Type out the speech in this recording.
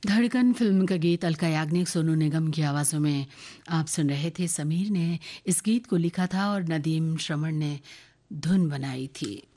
धड़कन फिल्म का गीत अलका याग्निक, सोनू निगम की आवाज़ों में आप सुन रहे थे। समीर ने इस गीत को लिखा था और नदीम श्रवण ने धुन बनाई थी।